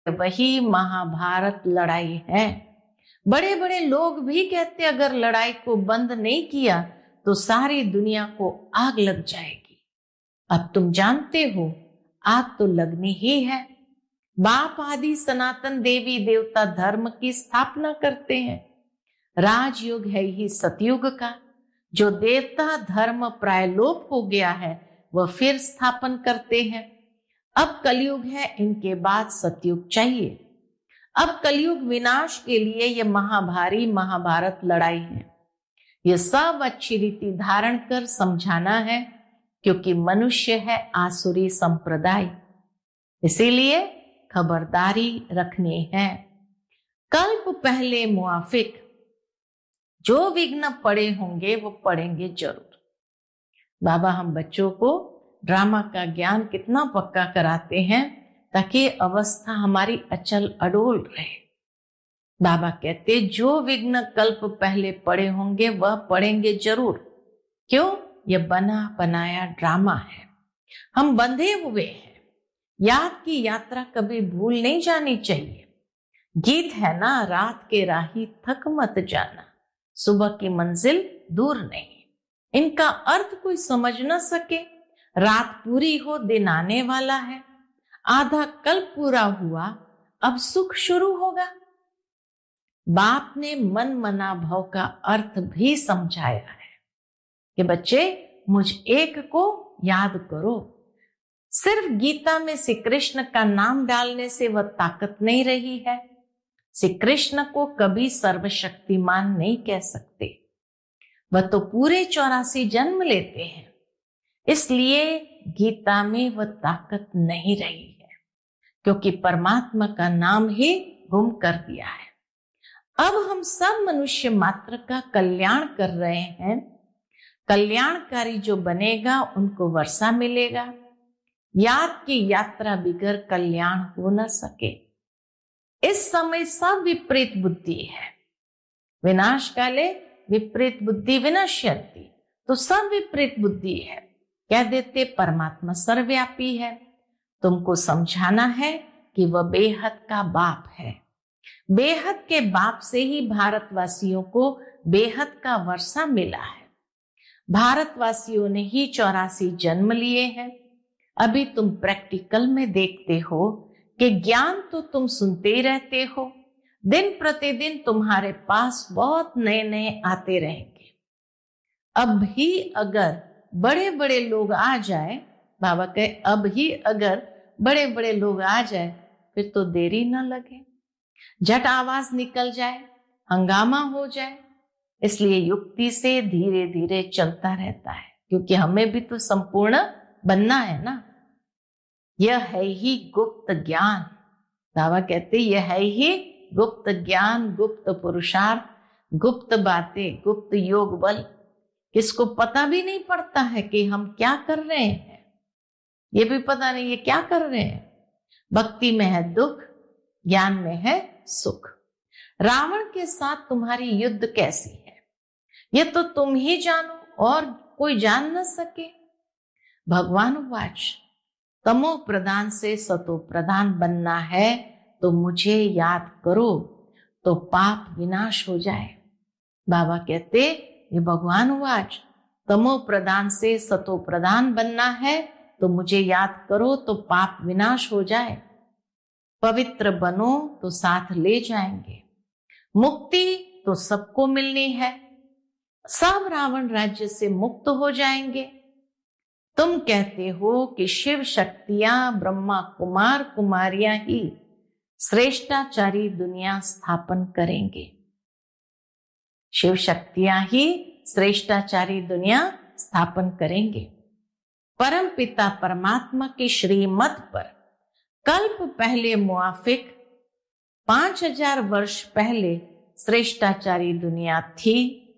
वही महाभारत लड़ाई है। बड़े बड़े लोग भी कहते अगर लड़ाई को बंद नहीं किया तो सारी दुनिया को आग लग जाएगी। अब तुम जानते हो आग तो लगनी ही है। बाप आदि सनातन देवी देवता धर्म की स्थापना करते हैं। राजयुग है ही सतयुग का। जो देवता धर्म प्राय लोप हो गया है वह फिर स्थापन करते हैं। अब कलयुग है, इनके बाद सतयुग चाहिए। अब कलयुग विनाश के लिए यह महाभारी महाभारत लड़ाई है। यह सब अच्छी रीति धारण कर समझाना है, क्योंकि मनुष्य है आसुरी संप्रदाय, इसीलिए खबरदारी रखनी है। कल्प पहले मुआफिक जो विघ्न पड़े होंगे वो पड़ेंगे जरूर। बाबा हम बच्चों को ड्रामा का ज्ञान कितना पक्का कराते हैं ताकि अवस्था हमारी अचल अडोल रहे। बाबा कहते जो विघ्न कल्प पहले पड़े होंगे वह पड़ेंगे जरूर। क्यों? यह बना बनाया ड्रामा है, हम बंधे हुए हैं। याद की यात्रा कभी भूल नहीं जानी चाहिए। गीत है ना, रात के राही थक मत जाना, सुबह की मंजिल दूर नहीं। इनका अर्थ कोई समझ न सके। रात पूरी हो दिन आने वाला है, आधा कल्प पूरा हुआ अब सुख शुरू होगा। बाप ने मन मना भाव का अर्थ भी समझाया है कि बच्चे मुझ एक को याद करो। सिर्फ गीता में श्री कृष्ण का नाम डालने से वह ताकत नहीं रही है। श्री कृष्ण को कभी सर्वशक्तिमान नहीं कह सकते, वह तो पूरे 84 जन्म लेते हैं, इसलिए गीता में वह ताकत नहीं रही है, क्योंकि परमात्मा का नाम ही गुम कर दिया है। अब हम सब मनुष्य मात्र का कल्याण कर रहे हैं। कल्याणकारी जो बनेगा उनको वर्षा मिलेगा। याद की यात्रा बिगर कल्याण हो न सके। इस समय सब विपरीत बुद्धि है। विनाश काले विपरीत बुद्धि विनश्यन्ति, तो सब विपरीत बुद्धि है। कह देते परमात्मा सर्वव्यापी है। तुमको समझाना है कि वह बेहद का बाप है। बेहद के बाप से ही भारतवासियों को बेहद का वर्षा मिला है। भारतवासियों ने ही 84 जन्म लिए हैं। अभी तुम प्रैक्टिकल में देखते हो कि ज्ञान तो तुम सुनते ही रहते हो। दिन प्रतिदिन तुम्हारे पास बहुत नए नए आते रहेंगे। अब भी अगर बड़े बड़े लोग आ जाए, बाबा कहे अब ही अगर बड़े बड़े लोग आ जाए फिर तो देरी न लगे, झट आवाज निकल जाए, हंगामा हो जाए। इसलिए युक्ति से धीरे धीरे चलता रहता है, क्योंकि हमें भी तो संपूर्ण बनना है ना। यह है ही गुप्त ज्ञान। बाबा कहते यह है ही गुप्त ज्ञान, गुप्त पुरुषार्थ, गुप्त बातें, गुप्त योग बल। किसको पता भी नहीं पड़ता है कि हम क्या कर रहे हैं। ये भी पता नहीं ये क्या कर रहे हैं। भक्ति में है दुख, ज्ञान में है सुख। रावण के साथ तुम्हारी युद्ध कैसी है ये तो तुम ही जानो और कोई जान न सके। भगवान वाच तमो प्रधान से सतो प्रधान बनना है तो मुझे याद करो तो पाप विनाश हो जाए। बाबा कहते ये भगवान वाच तमो प्रधान से सतो प्रधान बनना है तो मुझे याद करो तो पाप विनाश हो जाए। पवित्र बनो तो साथ ले जाएंगे। मुक्ति तो सबको मिलनी है, सब रावण राज्य से मुक्त हो जाएंगे। तुम कहते हो कि शिव शक्तियां, ब्रह्मा कुमार कुमारियां ही श्रेष्ठाचारी दुनिया स्थापन करेंगे। शिव शक्तियां ही श्रेष्ठाचारी दुनिया स्थापन करेंगे। परम पिता परमात्मा की श्रीमत पर कल्प पहले मुआफिक 5000 वर्ष पहले श्रेष्ठाचारी दुनिया थी।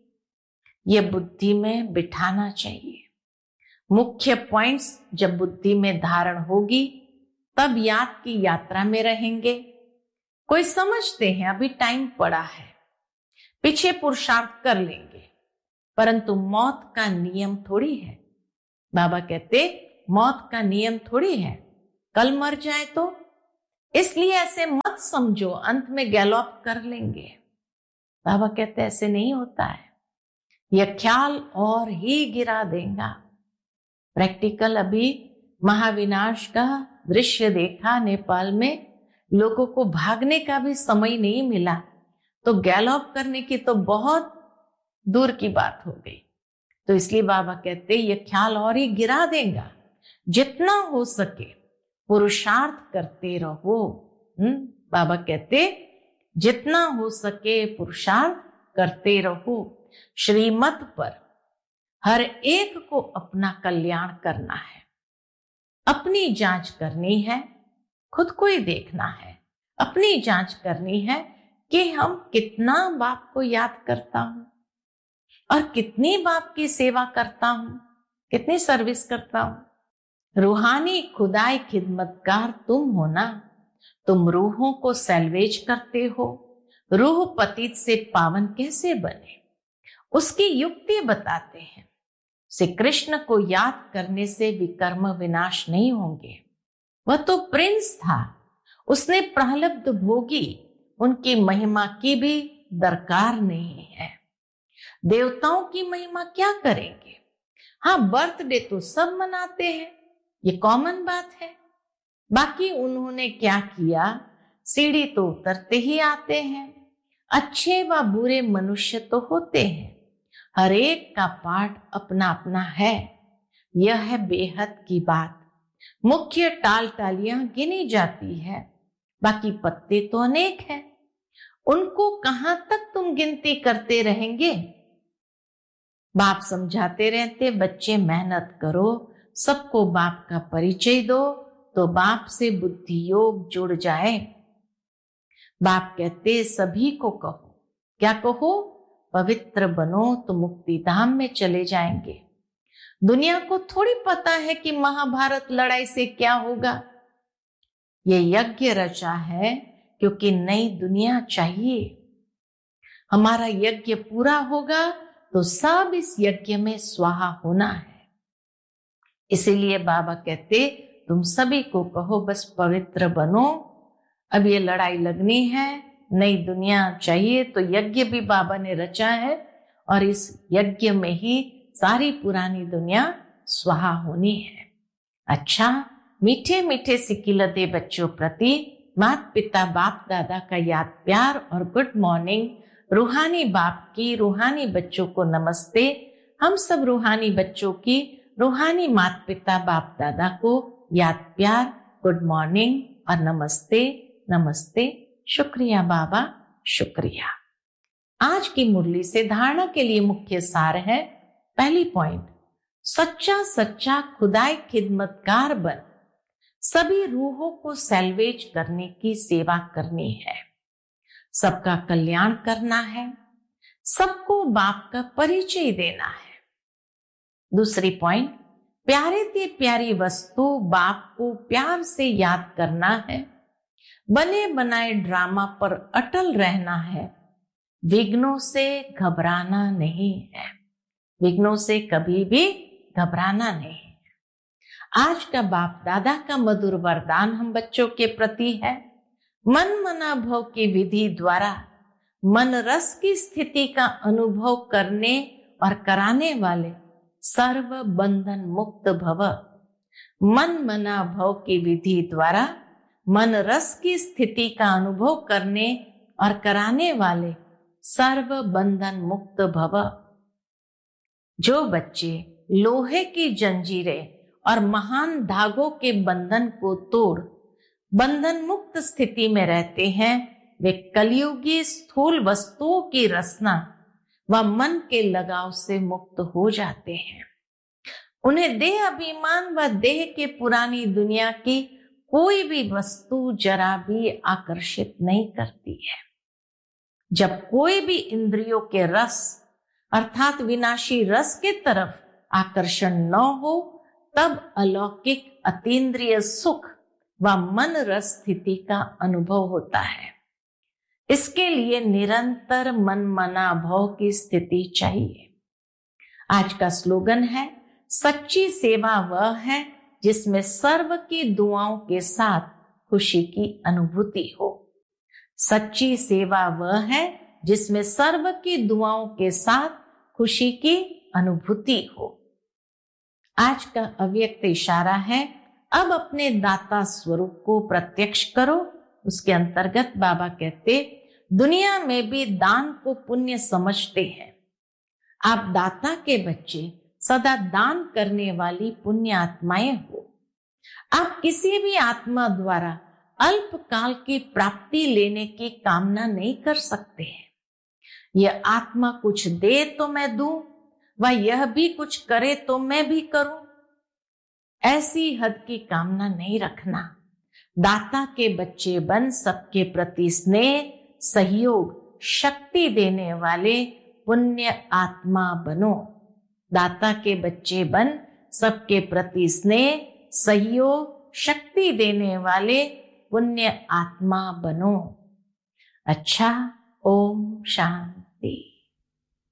यह बुद्धि में बिठाना चाहिए। मुख्य पॉइंट्स जब बुद्धि में धारण होगी तब याद की यात्रा में रहेंगे। कोई समझते हैं अभी टाइम पड़ा है, पीछे पुरुषार्थ कर लेंगे, परंतु मौत का नियम थोड़ी है। बाबा कहते मौत का नियम थोड़ी है, कल मर जाए तो इसलिए ऐसे मत समझो अंत में गैलॉप कर लेंगे। बाबा कहते ऐसे नहीं होता है, यह ख्याल और ही गिरा देगा। प्रैक्टिकल अभी महाविनाश का दृश्य देखा नेपाल में, लोगों को भागने का भी समय नहीं मिला, तो गैलॉप करने की तो बहुत दूर की बात हो गई। तो इसलिए बाबा कहते ये ख्याल और ही गिरा देगा। जितना हो सके पुरुषार्थ करते रहो। बाबा कहते जितना हो सके पुरुषार्थ करते रहो। श्रीमत पर हर एक को अपना कल्याण करना है, अपनी जांच करनी है, खुद को ही देखना है, अपनी जांच करनी है कि हम कितना बाप को याद करता हूं और कितनी बाप की सेवा करता हूं, कितनी सर्विस करता हूं। रूहानी खुदाई खिदमतगार तुम हो ना, तुम रूहों को सैल्वेज करते हो। रूह पतित से पावन कैसे बने, उसकी युक्ति बताते हैं। श्री कृष्ण को याद करने से विकर्म विनाश नहीं होंगे। वह तो प्रिंस था, उसने प्रहलब्ध भोगी, उनकी महिमा की भी दरकार नहीं है। देवताओं की महिमा क्या करेंगे? हाँ, बर्थडे तो सब मनाते हैं, ये कॉमन बात है। बाकी उन्होंने क्या किया? सीढ़ी तो उतरते ही आते हैं। अच्छे व बुरे मनुष्य तो होते हैं, हर एक का पाठ अपना अपना है। यह है बेहद की बात। मुख्य टाल टालियां गिनी जाती है, बाकी पत्ते तो अनेक हैं। उनको कहां तक तुम गिनती करते रहेंगे? बाप समझाते रहते, बच्चे मेहनत करो, सबको बाप का परिचय दो, तो बाप से बुद्धि योग जुड़ जाए। बाप कहते सभी को कहो, क्या कहो? पवित्र बनो तो मुक्ति धाम में चले जाएंगे। दुनिया को थोड़ी पता है कि महाभारत लड़ाई से क्या होगा। ये यज्ञ रचा है क्योंकि नई दुनिया चाहिए। हमारा यज्ञ पूरा होगा तो सब इस यज्ञ में स्वाहा होना है। इसीलिए बाबा कहते तुम सभी को कहो बस पवित्र बनो। अब ये लड़ाई लगनी है, नई दुनिया चाहिए, तो यज्ञ भी बाबा ने रचा है और इस यज्ञ में ही सारी पुरानी दुनिया स्वाहा होनी है। अच्छा, मीठे मीठे सिकिलते बच्चों प्रति माता पिता बाप दादा का याद प्यार और गुड मॉर्निंग। रूहानी बाप की रूहानी बच्चों को नमस्ते। हम सब रूहानी बच्चों की रूहानी माता पिता बाप दादा को याद प्यार, गुड मॉर्निंग और नमस्ते नमस्ते। शुक्रिया बाबा, शुक्रिया। आज की मुरली से धारणा के लिए मुख्य सार है। पहली पॉइंट, सच्चा सच्चा खुदाई खिदमतगार बन सभी रूहों को सैल्वेज करने की सेवा करनी है, सबका कल्याण करना है, सबको बाप का परिचय देना है। दूसरी पॉइंट, प्यारे ते प्यारी वस्तु बाप को प्यार से याद करना है, बने बनाए ड्रामा पर अटल रहना है, विघ्नों से घबराना नहीं है, विघ्नों से कभी भी घबराना नहीं है। आज का बाप दादा का मधुर वरदान हम बच्चों के प्रति है, मन मना भव की विधि द्वारा मन रस की स्थिति का अनुभव करने और कराने वाले सर्व बंधन मुक्त भव। मन मना भव की विधि द्वारा मन रस की स्थिति का अनुभव करने और कराने वाले सर्व बंधन मुक्त भव। जो बच्चे लोहे की जंजीरें और महान धागों के बंधन को तोड़ बंधन मुक्त स्थिति में रहते हैं, वे कलयुगी स्थूल वस्तुओं की रसना व मन के लगाव से मुक्त हो जाते हैं। उन्हें देह अभिमान व देह के पुरानी दुनिया की कोई भी वस्तु जरा भी आकर्षित नहीं करती है। जब कोई भी इंद्रियों के रस अर्थात विनाशी रस के तरफ आकर्षण न हो, तब अलौकिक अतीन्द्रिय सुख व मन रस स्थिति का अनुभव होता है। इसके लिए निरंतर मन मना भव की स्थिति चाहिए। आज का स्लोगन है, सच्ची सेवा वह है जिसमें सर्व की दुआओं के साथ खुशी की अनुभूति हो। सच्ची सेवा वह है जिसमें सर्व की दुआओं के साथ खुशी की अनुभूति हो। आज का अव्यक्त इशारा है, अब अपने दाता स्वरूप को प्रत्यक्ष करो। उसके अंतर्गत बाबा कहते, दुनिया में भी दान को पुण्य समझते हैं। आप दाता के बच्चे, सदा दान करने वाली पुण्य आत्माएं हो। आप किसी भी आत्मा द्वारा अल्प काल की प्राप्ति लेने की कामना नहीं कर सकते हैं। यह आत्मा कुछ दे तो मैं दूं, व यह भी कुछ करे तो मैं भी करूं, ऐसी हद की कामना नहीं रखना। दाता के बच्चे बन सबके प्रति स्नेह, सहयोग, शक्ति देने वाले पुण्य आत्मा बनो। दाता के बच्चे बन सबके प्रति स्नेह, सहयोग, शक्ति देने वाले पुण्य आत्मा बनो। अच्छा, ओम शांति।